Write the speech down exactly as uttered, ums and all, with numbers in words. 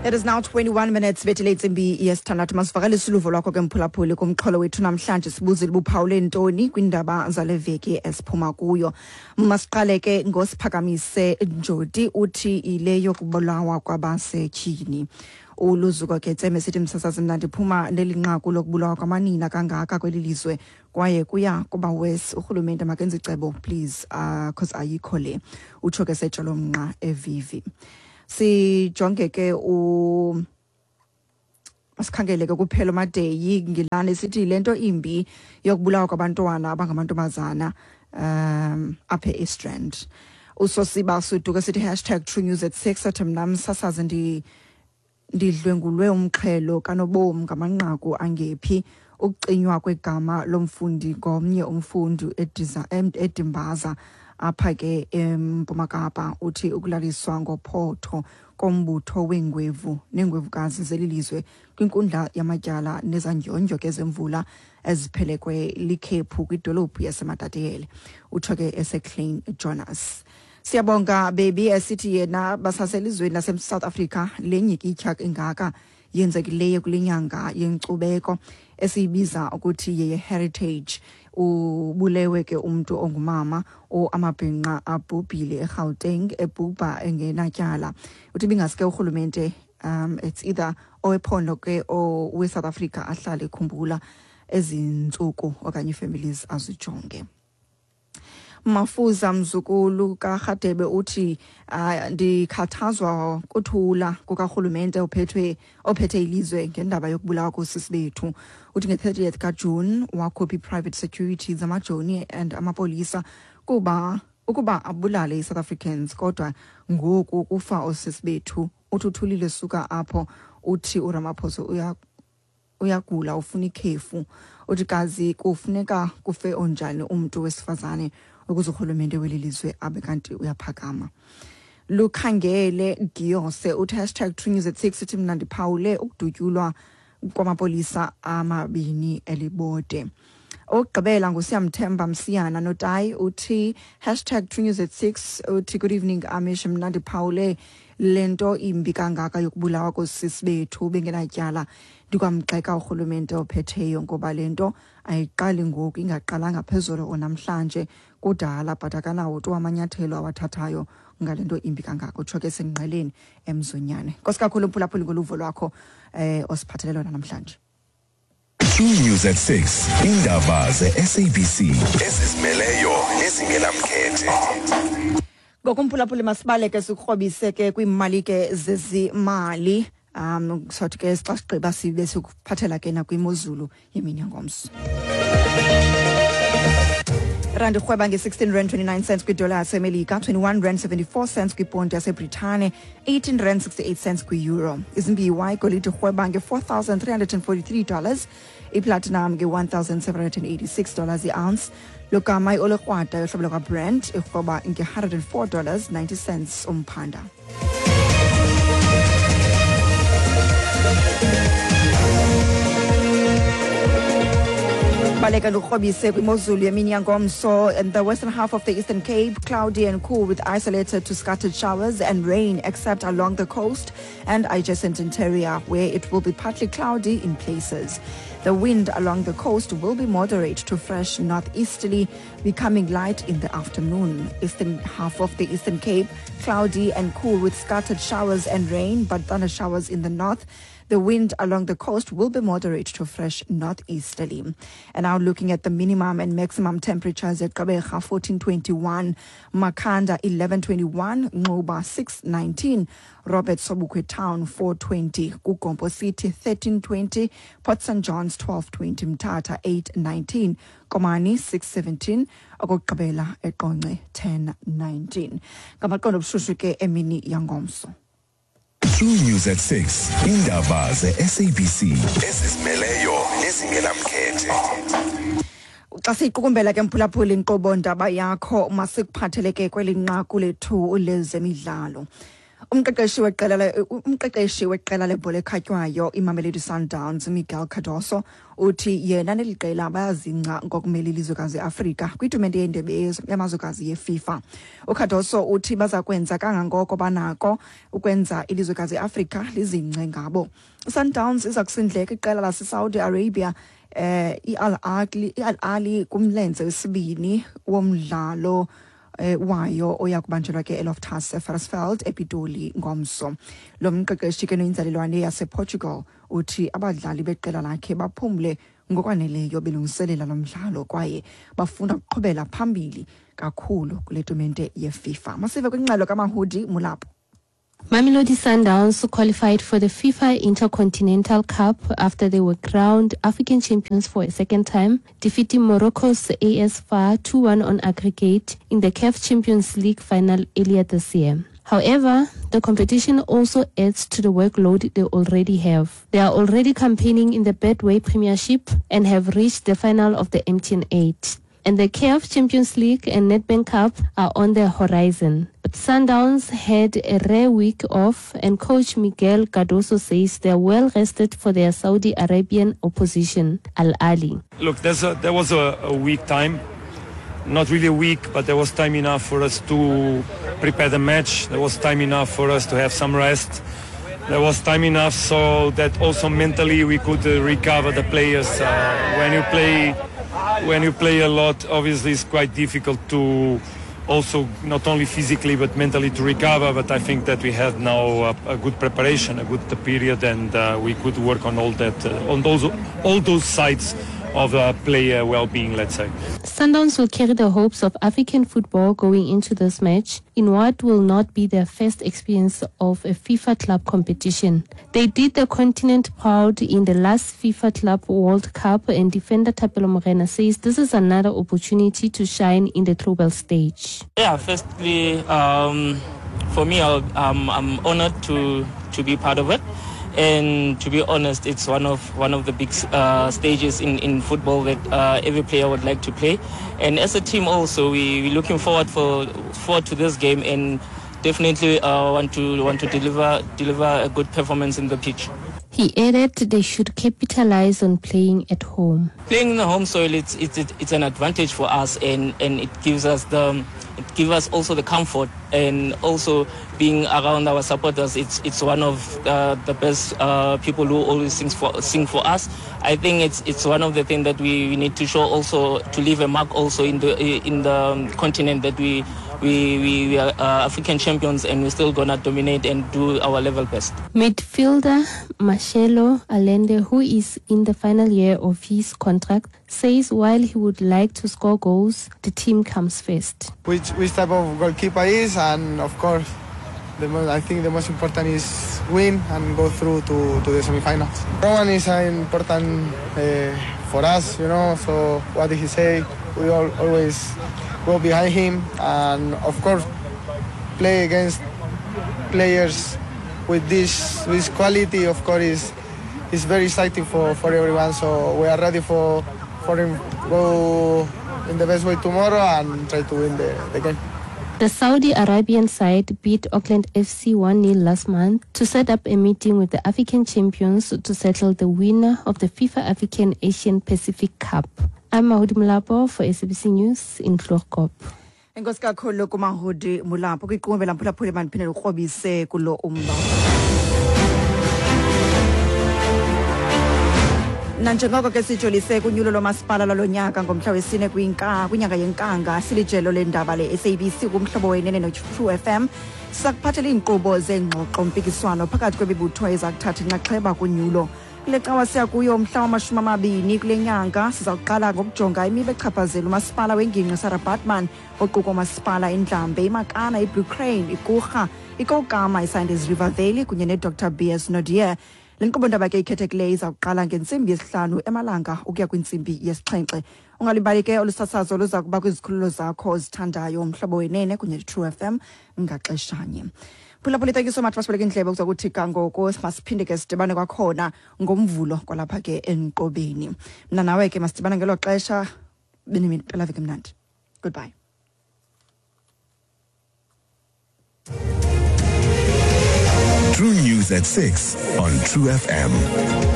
It is now twenty-one minutes bethi late imbi yesithandathu masivakale isiluvo lwakho ke mphulaphuli kumxholo wethu namhlanje sibuzile buphawule ntoni kwindaba zale veki esiphuma kuyo. Masiqale ke ngosiphakamise Njoti uthi ile yokubulawa kwabasetyhini. Uluzuko ke tseme sithi msasazi mnandi phuma nelinqaku lokubulawa kwamanina kangaka kwelilizwe kwaye kuya kuba wes urhulumente makenze icebo please uh cause ayikho le utsho ke sejalo mnqa evivi. Si jonge ke u asikhangele ke kuphela madeyi ngilane sithi lento imbi yokubulawa kwabantwana abangamantombazana um apha eStrand. Usosiba suduka sithi hashtag True News at six athi mna msasazi ndi ndidlwengulwe umxhelo kanobomi ngamanqaku angephi ukucinywa kwegama lomfundi ngomnye umfundi ediza edimbaza apha ke eMpuma Kapa uthi ukulaliswa ngophotho kombutho wengwevu nengwevukazi zelilizwe kwinkundla yamatyala nezandyonjo ke zemvula eziphelekwe likhephu kwidolophu yaseMatatiyele utho ke eseClain Jonas. Siyabonga baby esithi yena basaselizweni lase South Africa lenyikitya ingaka yenzekileyo kulinyanga yenkcubeko esibiza ukuthi ye heritage. Ubulewe ke umuntu ongumama o amabhinqa abhubhile eGauteng ebhubha engenatyala uthi bingaske urhulumente um it's either owephondo ke o we South Africa ahlale khumbula ezintsuku okanye families azijonge. Mafuza mzukulu kaRhadebe uthi uh, ndikhathazwa kuthula kukarhulumente ophethwe ophethe ilizwe ngendaba yokubulawa kosisi bethu uthi nge-thirtieth kaJune wakhupha private security zamajoni and amapolisa kuba ukuba abulale iSouth Africans kodwa ngoku kufa osisi bethu uthuthulile suka apho uthi uRamaphosa uya uyagula ufuna ikhefu uthi kazi kufuneka kufe onjani umuntu wesifazane ukuze urhulumente welilizwe abe kanti uyaphakama. Lukhangele Giyose uthi hashtag True News at six uthi mna ndiphawule ukudutyulwa kwamapolisa amabini elibode. Okugqibela nguSiyamthemba Msiyana noTayi uthi hashtag True News at six uthi good evening Amish mna ndiphawule lento imbi kangaka yokubulawa kosisi bethu bengenatyala ndikwamgxeka urhulumente ophetheyo ngoba lento ayiqali ngoku ingaqalanga phezulu onamhlanje kudala but akanawo to amanyathelo awathathayo ngalento imbi kangaka utsho ke sengqeleni emzonyane. Nkosikakhulu mphulaphuli ngoluvo lwakho eh osiphathelelona namhlanje. True News at six indaba ze-S A B C ezizimeleyo nezingenamkhethe. Ngokumphulaphuli masibaleke sikrobise ke kwimali ke zezimali um sothi ke xa sigqiba sibe sikuphathela ke na kwimozulu yemini yangomso. Rand khweba nge-sixteen rand twenty-nine cents kwidola yaseMelika, twenty-one rand seventy-four cents kwiponti yaseBritane, eighteen rand sixty-eight cents kwi-euro. Izimbiwa igolide khweba nge-four thousand three hundred forty-three dollars, iplatinum nge-one thousand seven hundred eighty-six dollars i-ounce. Lokama iolorhwada yohlobo lwaka-Brent ikhweba nge-one hundred four dollars ninety cents umphanda. Baleka lukrobise kwimozulu yemini yangomso. In the western half of the Eastern Cape, cloudy and cool with isolated to scattered showers and rain except along the coast and adjacent interior where it will be partly cloudy in places. The wind along the coast will be moderate to fresh northeasterly, becoming light in the afternoon. Eastern half of the Eastern Cape, cloudy and cool with scattered showers and rain, but thunder showers in the north. The wind along the coast will be moderate to fresh northeasterly. And now looking at the minimum and maximum temperatures at Gqeberha fourteen twenty-one, Makhanda eleven twenty-one, Nquba six nineteen, Robert Sobukwe Town four twenty, Kukompo City thirteen twenty, Port Saint John's twelve twenty, Mthatha eight nineteen, Komani six seventeen, okokugqibela eQonce ten nineteen. Ngamaqondo obushushu ke emini yangomso. True News at six indaba ze-S A B C ezizimeleyo nezingenamkhethe. Xa siqukumbela ke mphulaphuli inkqubo ndaba yakho masikuphatheleke kweli nqaku lethu lezemidlalo. umqeqeshi weqela le umqeqeshi weqela lebhola ekhatywayo iMamelodi Sundowns Miguel Cardoso uthi yena neliqela bayazingca ngokumela ilizwekazi Afrika kwitumente yendebe yamazwekazi yeFIFA. uCardoso uthi baza kwenza kangangoko banako ukwenza ilizwekazi Afrika lizingce ngabo. Sundowns iza kusindleka iqela laseSaudi Arabia eh iAl Ahly iAl Ahly kumlenze wesibini womdlalo Eh, wayo oyakubanjelwa ke eLoftus Versfeld ePitoli ngomso. Lo mqeqeshi ke noyinzalelwane yasePortugal uthi abadlali beqela lakhe baphumle ngokwaneleyo belungiselela lo mdlalo kwaye bafuna ukuqhubela phambili kakhulu kule tumente yeFIFA. Masive kwingxelo kaMahudi Mulapo. Mamelodi Sundowns qualified for the FIFA Intercontinental Cup after they were crowned African champions for a second time, defeating Morocco's A S F A two one on aggregate in the C A F Champions League final earlier this year. However, the competition also adds to the workload they already have. They are already campaigning in the Betway Premiership and have reached the final of the M T N eight. And the C A F Champions League and Nedbank Cup are on the horizon. But Sundowns had a rare week off, and coach Miguel Cardoso says they're well rested for their Saudi Arabian opposition, Al Ahly. Look, there's a, there was a, a week time. Not really a week, but there was time enough for us to prepare the match. There was time enough for us to have some rest. There was time enough so that also mentally we could uh, recover the players. Uh, when you play... When you play a lot, obviously it's quite difficult to also not only physically but mentally to recover. But I think that we had now a, a good preparation, a good period, and uh, we could work on all that, uh, on those all those sides of uh, player well-being, let's say. Sundowns will carry the hopes of African football going into this match in what will not be their first experience of a FIFA club competition. They did the continent proud in the last FIFA Club World Cup, and defender Thapelo Morena says this is another opportunity to shine in the global stage. Yeah, firstly, um, for me, I'll, um, I'm honored to, to be part of it. And to be honest, it's one of one of the big uh, stages in, in football that uh, every player would like to play. And as a team also, we, we're looking forward for forward to this game, and definitely uh, want to want to deliver deliver a good performance in the pitch. He added they should capitalize on playing at home. Playing in the home soil, it's it's it's an advantage for us, and, and it gives us the it gives us also the comfort, and also being around our supporters. It's it's one of uh, the best uh, people who always sings for sing for us. I think it's it's one of the things that we, we need to show also, to leave a mark also in the in the continent that we. We, we, we are uh, African champions, and we're still going to dominate and do our level best. Midfielder Marcelo Allende, who is in the final year of his contract, says while he would like to score goals, the team comes first. Which, which type of goalkeeper is, and of course, the most, I think the most important is win and go through to, to the semi-finals. Roman is uh, important uh, for us, you know, so what did he say? We all, always go behind him, and of course play against players with this this quality, of course, is is very exciting for, for everyone. So we are ready for for him go in the best way tomorrow and try to win the, the game. The Saudi Arabian side beat Auckland F C one nil last month to set up a meeting with the African champions to settle the winner of the FIFA African Asian Pacific Cup. I'm Mahudi Mulapo for S A B C News in Klerkop. Enkosi kakhulu kuMahudi Mulapo kwiqumbe lamphulaphula mandiphinde ukrobise kulo umba. Nanjengoko ke sijolise kunyulo lomasipala lolonyaka ngomhla wesine kwinka kwinyanga yenkanga silijelo lendaba le S A B C kumhlobo wenene no True F M sakuphathela iinkqubo zengxoxo mpikiswano phakathi kwemibutho ezakuthatha inxaxheba kunyulo. Kule cawa siya kuyo umhla wamashumi amabini kule nyanga sizawuqala ngokujonga imiba echaphazela umasipala wengingqi Sarah Baartman oquka umasipala iNdlambe, iMakana, iBlue Crane, iGqurha, iKokama, iSanders River Valley kunye neDr B S Nodier. Le nkqubo ndaba ke ikhethekileyo izawuqala ngentsimbi yesihlanu emalanga ukuya kwintsimbi yesixhenxe. Ungalibali ke olusasazo luza kuba kwizikhululo zakho ozithandayo umhlobo wenene kunye neTrue F M ngaxeshanye. Phulaphula, thank you so much masibeleke indlebe ukuzokuthi kangoko masiphinde ke sidibane kwakhona ngomvulo kwalapha ke enqobeni. Mna nawe ke masidibane ngelo xesha benimini phela veke mnandi. Goodbye. True News at six on True F M.